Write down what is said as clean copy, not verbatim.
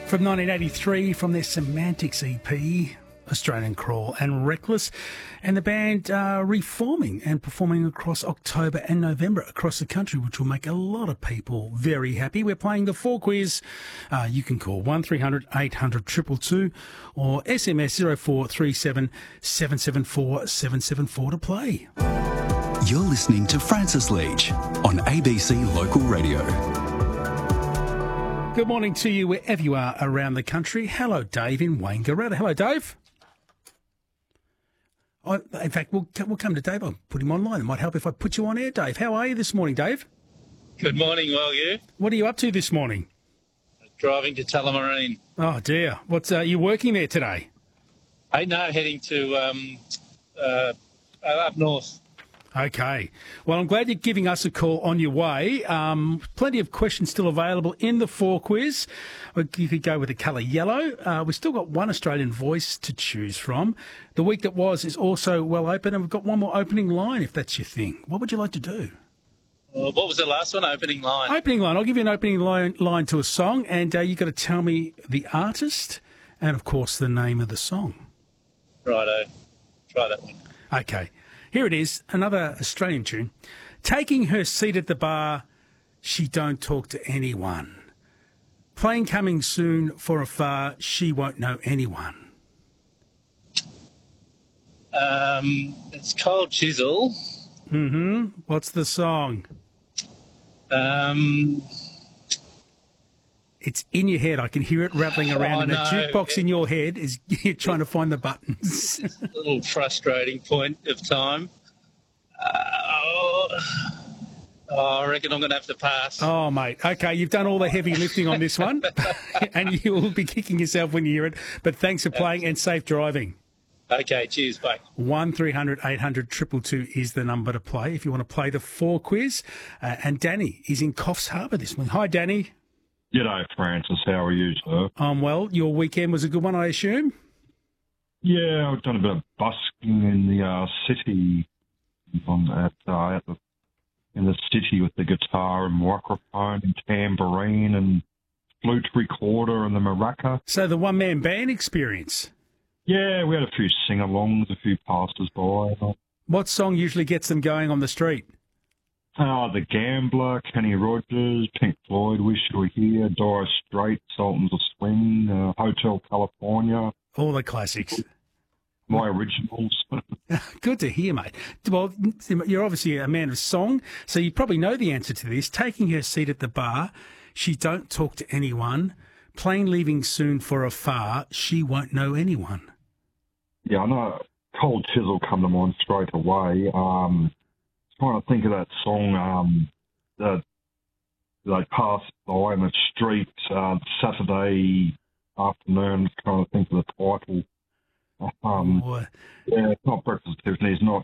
From 1983, from their Semantics EP, Australian Crawl and Reckless, and the band are reforming and performing across October and November across the country, which will make a lot of people very happy. We're playing the 4 quiz. You can call 1300 800 222 or SMS 0437 774 774 to play. You're listening to Francis Leach on ABC Local Radio. Good morning to you wherever you are around the country. Hello, Dave in Wangaratta. Hello, Dave. In fact, we'll come to Dave. I'll put him online. It might help if I put you on air, Dave. How are you this morning, Dave? Good morning, well, you? What are you up to this morning? Driving to Tullamarine. Oh, dear. What's you working there today? Heading to up north. Okay. Well, I'm glad you're giving us a call on your way. Plenty of questions still available in the 4 quiz. You could go with the colour yellow. We've still got one Australian voice to choose from. The week that was is also well open, and we've got one more opening line if that's your thing. What would you like to do? What was the last one? Opening line? Opening line. I'll give you an opening line to a song, and you've got to tell me the artist and, of course, the name of the song. Righto. Try that one. Okay. Here it is, another Australian tune. Taking her seat at the bar, she don't talk to anyone. Plane coming soon for afar, she won't know anyone. It's Cold Chisel. Mm-hmm. What's the song? It's in your head. I can hear it rattling around, and the jukebox in your head is you're trying to find the buttons. A little frustrating point of time. I reckon I'm going to have to pass. Oh, mate. Okay, you've done all the heavy lifting on this one, and you will be kicking yourself when you hear it. But thanks for playing and safe driving. Okay, cheers, bye. 1300 800 222 is the number to play if you want to play the 4 quiz. And Danny is in Coffs Harbour this morning. Hi, Danny. G'day, Francis. How are you, sir? I'm well. Your weekend was a good one, I assume? Yeah, I've done a bit of busking in the city, in the city with the guitar and microphone and tambourine and flute recorder and the maraca. So the one-man band experience? Yeah, we had a few sing-alongs, a few passers-by. What song usually gets them going on the street? The Gambler, Kenny Rogers, Pink Floyd, Wish You Were Here, Doris Straits, Sultans of Swing, Hotel California. All the classics. My originals. Good to hear, mate. Well, you're obviously a man of song, so you probably know the answer to this. Taking her seat at the bar, she don't talk to anyone. Plane leaving soon for afar, she won't know anyone. Yeah, I know. Cold Chisel come to mind straight away. Trying to think of that song that they passed by in the street Saturday afternoon. Trying to think of the title. Yeah, it's not Breakfast at Tiffany's, not